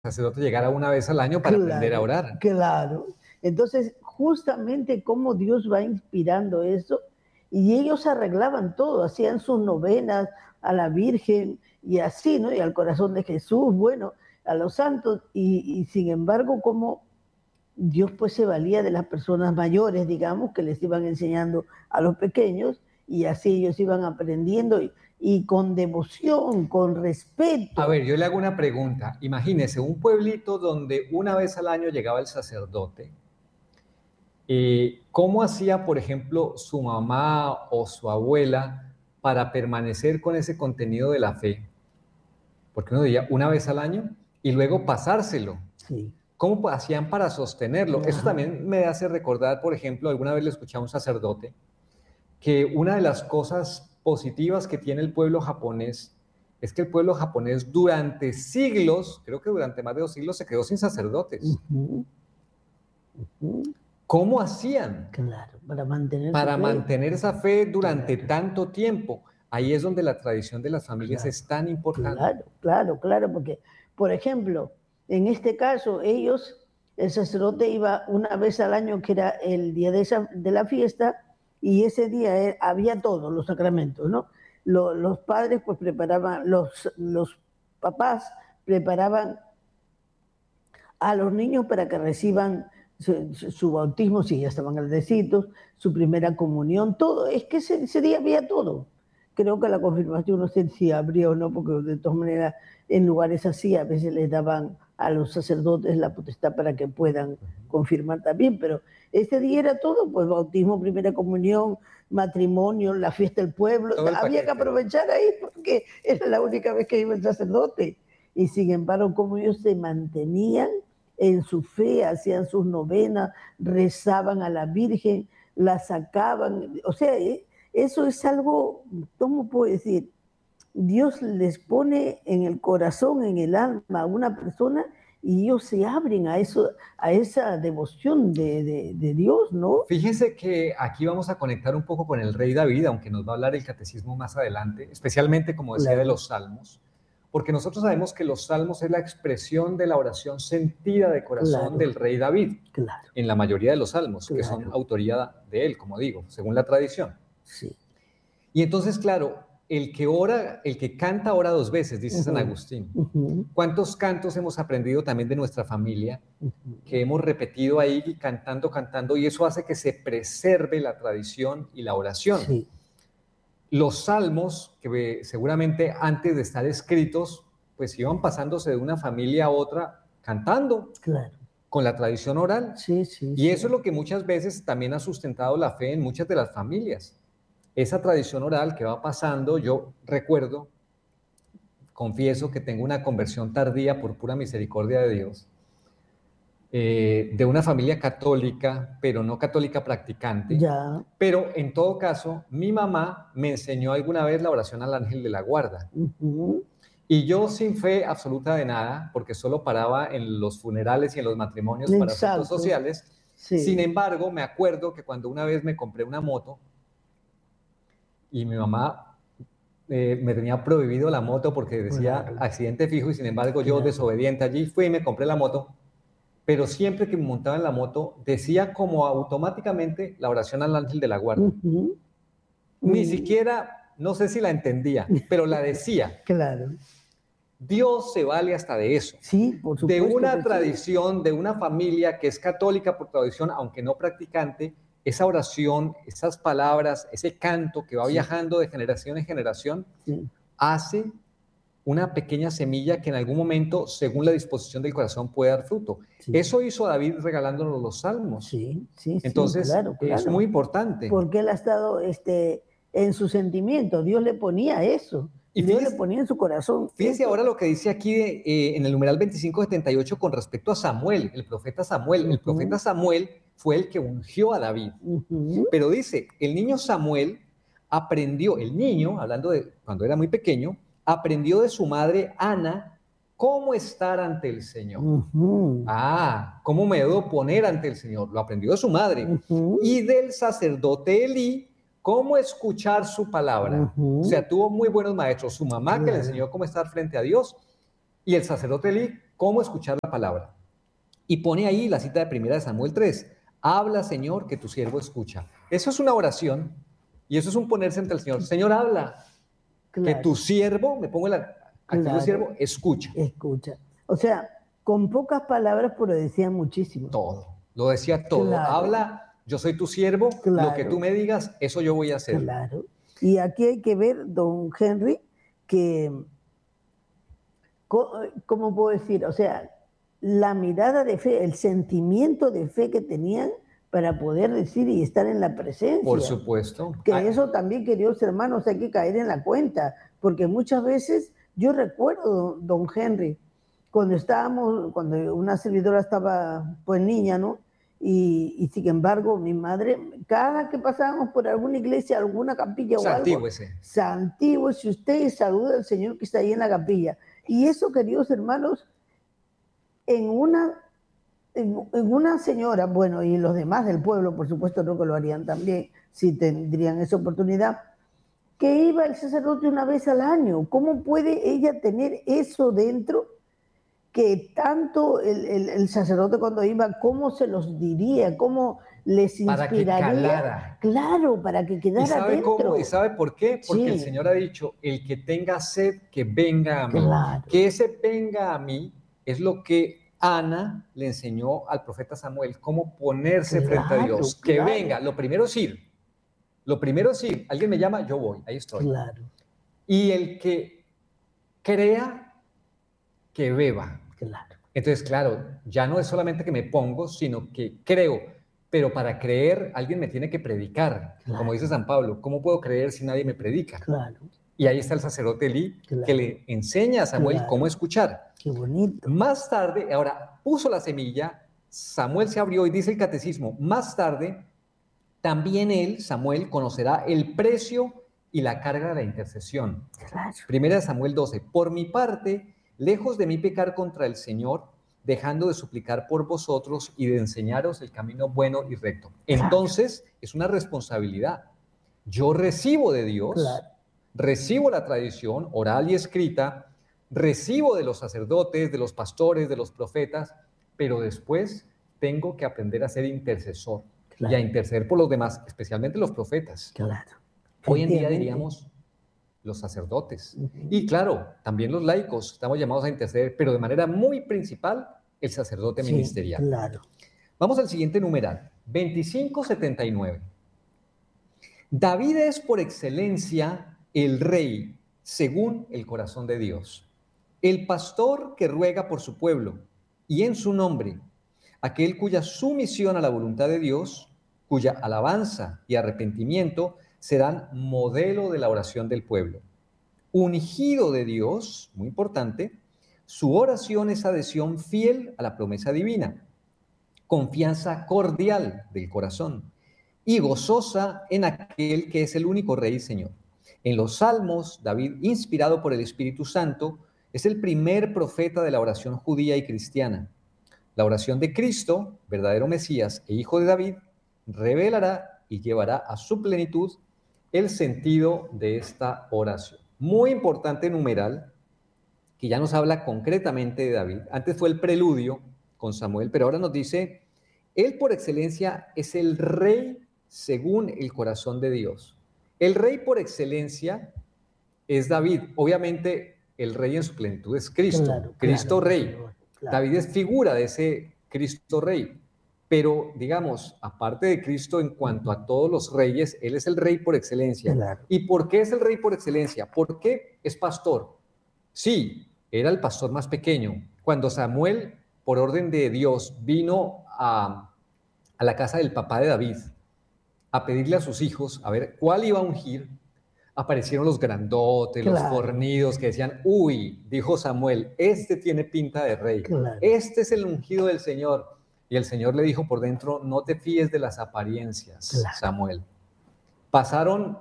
sacerdote llegara una vez al año para aprender a orar. Claro. Entonces, justamente cómo Dios va inspirando eso, y ellos arreglaban todo, hacían sus novenas a la Virgen y así, ¿no? Y al corazón de Jesús, bueno, a los santos, y sin embargo, como Dios pues se valía de las personas mayores, digamos, que les iban enseñando a los pequeños, y así ellos iban aprendiendo y con devoción, con respeto. A ver, yo le hago una pregunta. Imagínese un pueblito donde una vez al año llegaba el sacerdote. ¿Cómo hacía, por ejemplo, su mamá o su abuela para permanecer con ese contenido de la fe? Porque uno diría una vez al año y luego pasárselo. Sí. ¿Cómo hacían para sostenerlo? Ajá. Eso también me hace recordar, por ejemplo, alguna vez le escuché a un sacerdote que una de las cosas positivas que tiene el pueblo japonés es que el pueblo japonés durante siglos, creo que durante más de 2 siglos, se quedó sin sacerdotes. ¿Cómo hacían? Claro, para para mantener esa fe durante Claro. tanto tiempo. Ahí es donde la tradición de las familias Claro. es tan importante. Claro, porque, por ejemplo, en este caso, el sacerdote iba una vez al año, que era el día de la fiesta, y ese día había todos los sacramentos, ¿no? Los padres pues preparaban, los papás preparaban a los niños para que reciban su bautismo, si ya estaban grandecitos, su primera comunión, todo. Es que ese día había todo. Creo que la confirmación no sé si habría o no, porque de todas maneras en lugares así a veces les daban a los sacerdotes la potestad para que puedan confirmar también, pero ese día era todo, pues bautismo, primera comunión, matrimonio, la fiesta del pueblo, había que aprovechar ahí porque era la única vez que iba el sacerdote. Y sin embargo, como ellos se mantenían en su fe, hacían sus novenas, rezaban a la Virgen, la sacaban, o sea, eso es algo, ¿cómo puedo decir? Dios les pone en el corazón, en el alma a una persona y ellos se abren a eso, a esa devoción de Dios, ¿no? Fíjese que aquí vamos a conectar un poco con el rey David, aunque nos va a hablar el catecismo más adelante, especialmente, como decía, de los salmos, porque nosotros sabemos que los salmos es la expresión de la oración sentida de corazón del rey David, en la mayoría de los salmos, que son autoría de él, como digo, según la tradición. Sí. Y entonces, claro, el que ora, el que canta ora 2 veces, dice San Agustín. ¿Cuántos cantos hemos aprendido también de nuestra familia, que hemos repetido ahí cantando, y eso hace que se preserve la tradición y la oración? Sí. Los salmos, que seguramente antes de estar escritos, pues iban pasándose de una familia a otra cantando. Claro. Con la tradición oral. Sí. Y eso es lo que muchas veces también ha sustentado la fe en muchas de las familias. Esa tradición oral que va pasando. Yo recuerdo, confieso que tengo una conversión tardía por pura misericordia de Dios, de una familia católica, pero no católica practicante. Ya. Pero en todo caso, mi mamá me enseñó alguna vez la oración al ángel de la guarda. Y yo, sin fe absoluta de nada, porque solo paraba en los funerales y en los matrimonios para asuntos sociales. Sí. Sin embargo, me acuerdo que cuando una vez me compré una moto y mi mamá me tenía prohibido la moto porque decía accidente fijo, y sin embargo yo, desobediente, allí fui y me compré la moto, pero siempre que me montaba en la moto decía como automáticamente la oración al ángel de la guarda. Ni siquiera, no sé si la entendía, pero la decía. Claro. Dios se vale hasta de eso. Sí, por supuesto. De una tradición, de una familia que es católica por tradición, aunque no practicante, esa oración, esas palabras, ese canto que va viajando de generación en generación, hace una pequeña semilla que en algún momento, según la disposición del corazón, puede dar fruto. Eso hizo David regalándonos los salmos. Sí. Entonces, claro. es muy importante. Porque él ha estado en su sentimiento, Dios le ponía eso. Y Dios le ponía en su corazón. Fíjese ahora lo que dice aquí en el numeral 2578 con respecto a Samuel, el profeta Samuel. El profeta Samuel fue el que ungió a David. Pero dice, el niño Samuel aprendió, el niño, hablando de cuando era muy pequeño, aprendió de su madre Ana cómo estar ante el Señor. Cómo me debo poner ante el Señor. Lo aprendió de su madre. Y del sacerdote Elí, cómo escuchar su palabra. O sea, tuvo muy buenos maestros. Su mamá, que le enseñó cómo estar frente a Dios, y el sacerdote Elí, cómo escuchar la palabra. Y pone ahí la cita de 1 Samuel 3. Habla, Señor, que tu siervo escucha. Eso es una oración y eso es un ponerse ante el Señor. Señor, habla, que tu siervo, me pongo la actitud de siervo, escucha. Escucha. O sea, con pocas palabras, pero decía muchísimo. Todo, lo decía todo. Habla, yo soy tu siervo, lo que tú me digas, eso yo voy a hacer. Claro. Y aquí hay que ver, don Henry, que, ¿cómo puedo decir? O sea, la mirada de fe, el sentimiento de fe que tenían para poder decir y estar en la presencia. Por supuesto. Que eso también, queridos hermanos, hay que caer en la cuenta, porque muchas veces, yo recuerdo, don Henry, cuando una servidora estaba pues niña, ¿no? Y sin embargo, mi madre, cada que pasábamos por alguna iglesia, alguna capilla o algo, santígüese usted y saluda al Señor que está ahí en la capilla. Y eso, queridos hermanos, en una señora, bueno, y los demás del pueblo, por supuesto, no que lo harían también, si tendrían esa oportunidad, que iba el sacerdote una vez al año. ¿Cómo puede ella tener eso dentro? Que tanto el sacerdote cuando iba, ¿cómo se los diría? ¿Cómo les inspiraría? Para que calara. Claro, para que quedara ¿Y sabe dentro? cómo? ¿Y sabe por qué? Porque el Señor ha dicho, el que tenga sed, que venga a mí. Claro. Que ese venga a mí es lo que Ana le enseñó al profeta Samuel, cómo ponerse frente a Dios. Que venga, lo primero es ir. Lo primero es ir. Alguien me llama, yo voy, ahí estoy. Claro. Y el que crea, que beba. Claro. Entonces, claro, ya no es solamente que me pongo, sino que creo. Pero para creer, alguien me tiene que predicar. Claro. Como dice San Pablo, ¿cómo puedo creer si nadie me predica? Claro. Y ahí está el sacerdote Elí, que le enseña a Samuel cómo escuchar. Qué bonito. Más tarde, ahora puso la semilla, Samuel se abrió y dice el catecismo, más tarde, también él, Samuel, conocerá el precio y la carga de la intercesión. Claro. 1 Samuel 12, por mi parte, lejos de mí pecar contra el Señor, dejando de suplicar por vosotros y de enseñaros el camino bueno y recto. Entonces, es una responsabilidad. Yo recibo de Dios, recibo la tradición oral y escrita, recibo de los sacerdotes, de los pastores, de los profetas, pero después tengo que aprender a ser intercesor y a interceder por los demás, especialmente los profetas. Claro. Hoy en día diríamos los sacerdotes. Y claro, también los laicos estamos llamados a interceder, pero de manera muy principal el sacerdote ministerial. Claro. Vamos al siguiente numeral, 2579. David es por excelencia el rey según el corazón de Dios, el pastor que ruega por su pueblo y en su nombre, aquel cuya sumisión a la voluntad de Dios, cuya alabanza y arrepentimiento serán modelo de la oración del pueblo. Ungido de Dios, muy importante, su oración es adhesión fiel a la promesa divina, confianza cordial del corazón y gozosa en aquel que es el único Rey y Señor. En los Salmos, David, inspirado por el Espíritu Santo, es el primer profeta de la oración judía y cristiana. La oración de Cristo, verdadero Mesías e Hijo de David, revelará y llevará a su plenitud el sentido de esta oración. Muy importante numeral, que ya nos habla concretamente de David. Antes fue el preludio con Samuel, pero ahora nos dice, él por excelencia es el rey según el corazón de Dios. El rey por excelencia es David. Obviamente el rey en su plenitud es Cristo, Cristo rey. David es figura de ese Cristo rey. Pero, digamos, aparte de Cristo, en cuanto a todos los reyes, él es el rey por excelencia. Claro. ¿Y por qué es el rey por excelencia? Porque es pastor. Sí, era el pastor más pequeño. Cuando Samuel, por orden de Dios, vino a la casa del papá de David a pedirle a sus hijos a ver cuál iba a ungir, aparecieron los grandotes, los fornidos que decían, uy, dijo Samuel, este tiene pinta de rey, este es el ungido del Señor. Y el Señor le dijo por dentro, no te fíes de las apariencias, Samuel. Pasaron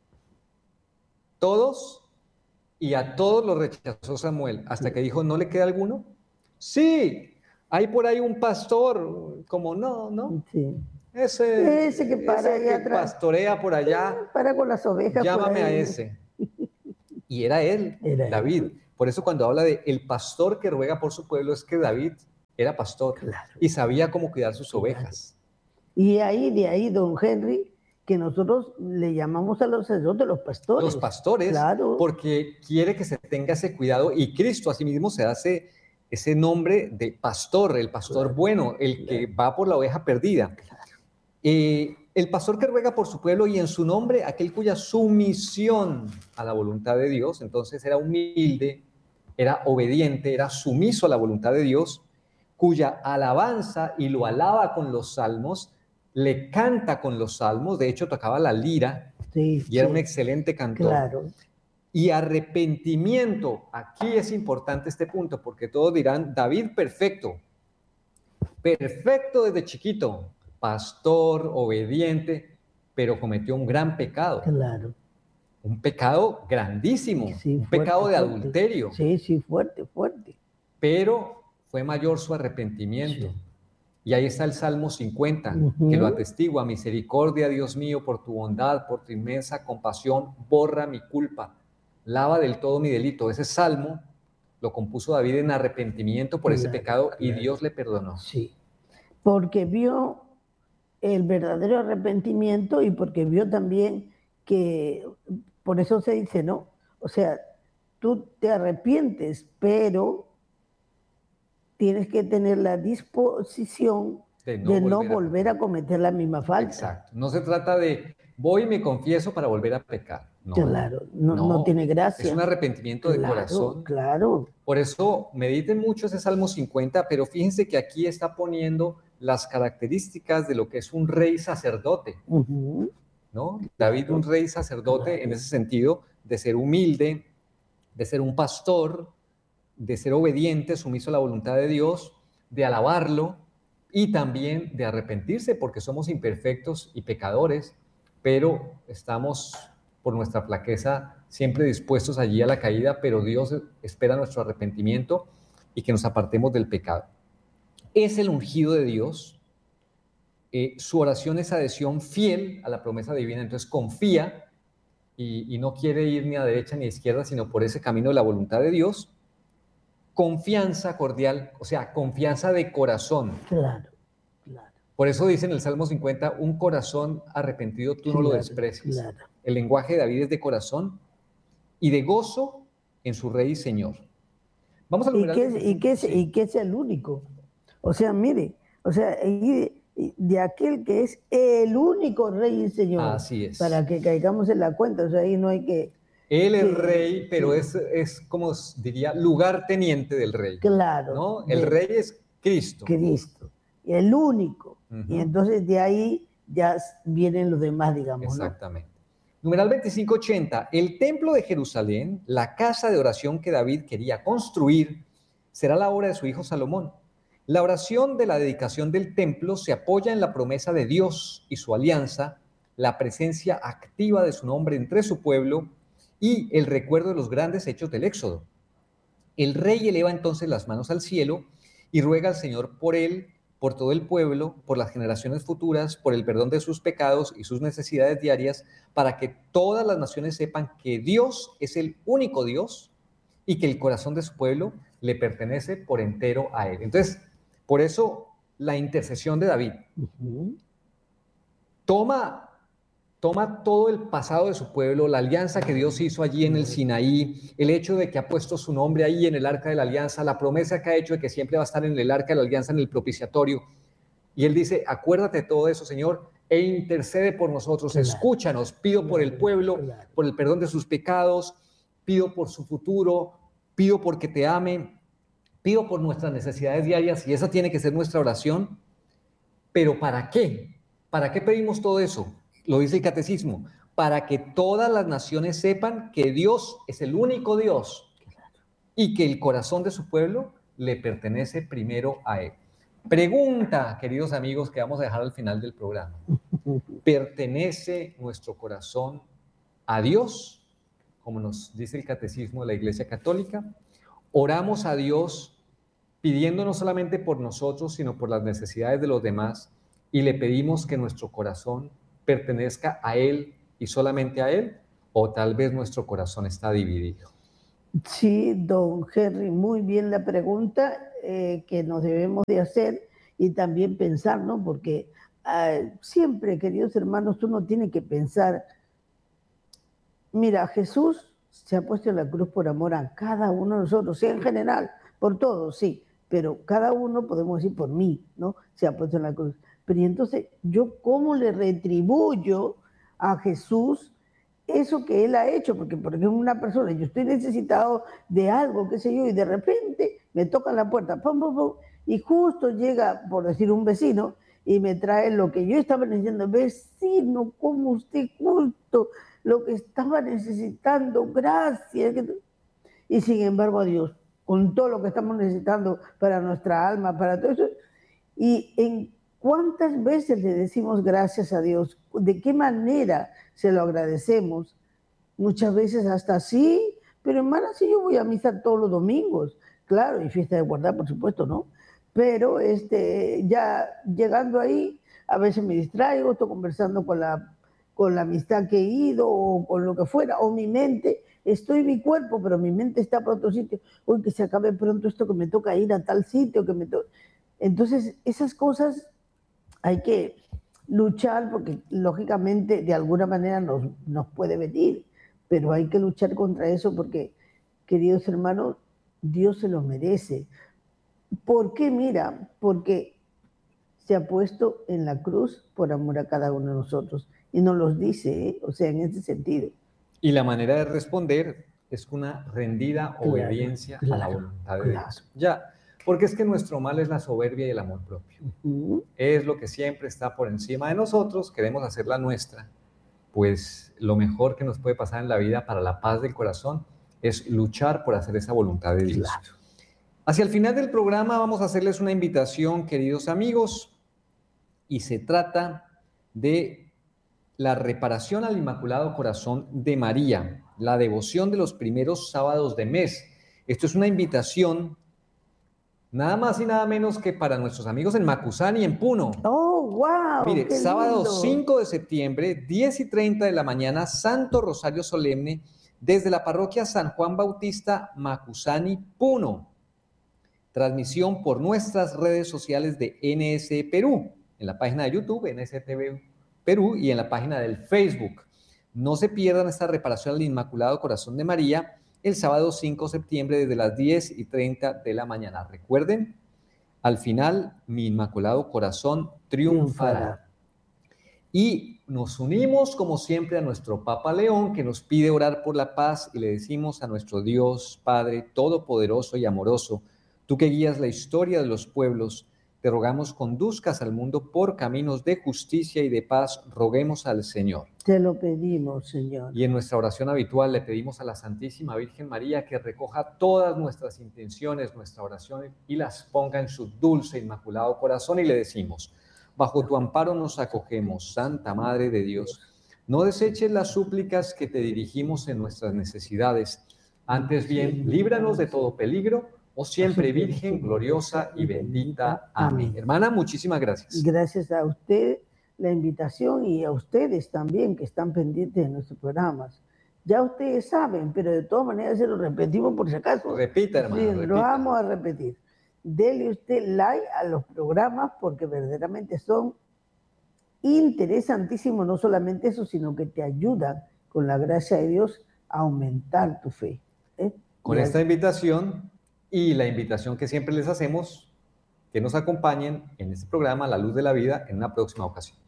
todos y a todos los rechazó Samuel, hasta que dijo, ¿no le queda alguno? Sí, hay por ahí un pastor, como no. Sí. Ese que pastorea por allá, para con las ovejas. llámame a ese. Y era él, David. Por eso cuando habla de el pastor que ruega por su pueblo, es que David era pastor y sabía cómo cuidar sus ovejas. Y de ahí, don Henry, que nosotros le llamamos a los sacerdotes los pastores. Los pastores, porque quiere que se tenga ese cuidado, y Cristo asimismo se hace ese nombre de pastor, el pastor bueno, el que va por la oveja perdida. El pastor que ruega por su pueblo y en su nombre aquel cuya sumisión a la voluntad de Dios, entonces era humilde, era obediente, era sumiso a la voluntad de Dios, cuya alabanza, y lo alaba con los salmos, le canta con los salmos, de hecho tocaba la lira, y era un excelente cantor. Claro. Y arrepentimiento, aquí es importante este punto, porque todos dirán, David perfecto desde chiquito, pastor, obediente, pero cometió un gran pecado. Claro. Un pecado grandísimo, un pecado de adulterio. Sí, fuerte. Pero fue mayor su arrepentimiento. Sí. Y ahí está el Salmo 50, que lo atestigua: misericordia, Dios mío, por tu bondad, por tu inmensa compasión, borra mi culpa, lava del todo mi delito. Ese salmo lo compuso David en arrepentimiento por ese pecado, y Dios le perdonó. Sí, porque vio el verdadero arrepentimiento y porque vio también que, por eso se dice, ¿no? O sea, tú te arrepientes, pero tienes que tener la disposición de no volver a cometer la misma falta. Exacto. No se trata de voy y me confieso para volver a pecar. No, claro, no tiene gracia. Es un arrepentimiento de corazón. Claro. Por eso mediten mucho ese Salmo 50, pero fíjense que aquí está poniendo las características de lo que es un rey sacerdote. ¿No? David, un rey sacerdote, en ese sentido, de ser humilde, de ser un pastor, de ser obediente, sumiso a la voluntad de Dios, de alabarlo y también de arrepentirse, porque somos imperfectos y pecadores, pero estamos por nuestra flaqueza siempre dispuestos allí a la caída, pero Dios espera nuestro arrepentimiento y que nos apartemos del pecado. Es el ungido de Dios. Su oración es adhesión fiel a la promesa divina, entonces confía y no quiere ir ni a derecha ni a izquierda, sino por ese camino de la voluntad de Dios. Confianza cordial, o sea, confianza de corazón. Claro. Por eso dice en el Salmo 50, un corazón arrepentido tú no lo desprecias. Claro. El lenguaje de David es de corazón y de gozo en su Rey y Señor. Vamos a ¿Y qué es el único? O sea, mire, de aquel que es el único Rey y Señor. Así es. Para que caigamos en la cuenta, o sea, ahí no hay que... Él es rey, pero es como diría, lugarteniente del rey. Claro. ¿No? El rey es Cristo. Cristo. El único. Y entonces de ahí ya vienen los demás, digamos. Exactamente. ¿No? Numeral 2580. El templo de Jerusalén, la casa de oración que David quería construir, será la obra de su hijo Salomón. La oración de la dedicación del templo se apoya en la promesa de Dios y su alianza, la presencia activa de su nombre entre su pueblo y el recuerdo de los grandes hechos del Éxodo. El rey eleva entonces las manos al cielo y ruega al Señor por él, por todo el pueblo, por las generaciones futuras, por el perdón de sus pecados y sus necesidades diarias, para que todas las naciones sepan que Dios es el único Dios y que el corazón de su pueblo le pertenece por entero a él. Entonces, por eso la intercesión de David toma todo el pasado de su pueblo, la alianza que Dios hizo allí en el Sinaí, el hecho de que ha puesto su nombre ahí en el arca de la alianza, la promesa que ha hecho de que siempre va a estar en el arca de la alianza, en el propiciatorio. Y él dice, acuérdate de todo eso, Señor, e intercede por nosotros, escúchanos, pido por el pueblo, por el perdón de sus pecados, pido por su futuro, pido porque te ame, pido por nuestras necesidades diarias, y esa tiene que ser nuestra oración. ¿Pero para qué? ¿Para qué pedimos todo eso? Lo dice el catecismo, para que todas las naciones sepan que Dios es el único Dios y que el corazón de su pueblo le pertenece primero a él. Pregunta, queridos amigos, que vamos a dejar al final del programa. ¿Pertenece nuestro corazón a Dios, como nos dice el catecismo de la Iglesia Católica? ¿Oramos a Dios pidiendo no solamente por nosotros, sino por las necesidades de los demás, y le pedimos que nuestro corazón pertenezca a Él y solamente a Él? ¿O tal vez nuestro corazón está dividido? Sí, don Henry, muy bien la pregunta que nos debemos de hacer y también pensar, ¿no? Porque siempre, queridos hermanos, uno tiene que pensar, mira, Jesús se ha puesto en la cruz por amor a cada uno de nosotros, sea en general, por todos, sí, pero cada uno, podemos decir por mí, ¿no? Se ha puesto en la cruz. Pero y entonces, ¿yo cómo le retribuyo a Jesús eso que Él ha hecho? Porque una persona, yo estoy necesitado de algo, qué sé yo, y de repente me tocan la puerta, pum, pum, pum, y justo llega, por decir, un vecino, y me trae lo que yo estaba diciendo, vecino, ¿cómo usted justo lo que estaba necesitando, gracias? Y sin embargo, a Dios, con todo lo que estamos necesitando para nuestra alma, para todo eso, y en cuántas veces le decimos gracias a Dios, de qué manera se lo agradecemos, muchas veces hasta sí, pero hermana, si yo voy a misa todos los domingos, claro, y fiesta de guardar, por supuesto, ¿no? Pero ya llegando ahí, a veces me distraigo, estoy conversando con la amistad que he ido o con lo que fuera, o mi mente, estoy en mi cuerpo, pero mi mente está por otro sitio. Uy, que se acabe pronto esto, que me toca ir a tal sitio, Entonces, esas cosas hay que luchar porque lógicamente de alguna manera nos puede venir, pero hay que luchar contra eso porque, queridos hermanos, Dios se lo merece. ¿Por qué? Mira, porque se ha puesto en la cruz por amor a cada uno de nosotros y nos los dice, ¿eh? O sea, en ese sentido. Y la manera de responder es una rendida Claro, obediencia a la claro, voluntad de claro. Dios. Ya, porque es que nuestro mal es la soberbia y el amor propio. Es lo que siempre está por encima de nosotros, queremos hacer la nuestra. Pues lo mejor que nos puede pasar en la vida para la paz del corazón es luchar por hacer esa voluntad de Dios. Claro. Hacia el final del programa vamos a hacerles una invitación, queridos amigos, y se trata de la reparación al Inmaculado Corazón de María, la devoción de los primeros sábados de mes. Esto es una invitación nada más y nada menos que para nuestros amigos en Macusani y en Puno. ¡Oh, wow! Mire, ¡Qué sábado lindo! 5 de septiembre, 10:30 de la mañana, Santo Rosario Solemne, desde la parroquia San Juan Bautista, Macusani, Puno. Transmisión por nuestras redes sociales de NS Perú, en la página de YouTube, NSTV Perú, y en la página del Facebook. No se pierdan esta reparación al Inmaculado Corazón de María el sábado 5 de septiembre desde las 10:30 de la mañana. Recuerden, al final, mi Inmaculado Corazón triunfará. Y nos unimos, como siempre, a nuestro Papa León, que nos pide orar por la paz, y le decimos a nuestro Dios, Padre Todopoderoso y amoroso, tú que guías la historia de los pueblos, te rogamos conduzcas al mundo por caminos de justicia y de paz, roguemos al Señor. Te lo pedimos, Señor. Y en nuestra oración habitual le pedimos a la Santísima Virgen María que recoja todas nuestras intenciones, nuestra oración, y las ponga en su dulce, inmaculado corazón, y le decimos: bajo tu amparo nos acogemos, Santa Madre de Dios. No deseches las súplicas que te dirigimos en nuestras necesidades. Antes bien, líbranos de todo peligro, oh siempre Virgen gloriosa y bendita. Amén. Hermana, muchísimas gracias. Gracias a usted la invitación y a ustedes también que están pendientes de nuestros programas. Ya ustedes saben, pero de todas maneras se lo repetimos por si acaso. Repita, hermana, Sí, repita. lo vamos a repetir. Dele usted like a los programas porque verdaderamente son interesantísimos, no solamente eso, sino que te ayudan con la gracia de Dios a aumentar tu fe. Con esta invitación y la invitación que siempre les hacemos, que nos acompañen en este programa La Luz de la Vida en una próxima ocasión.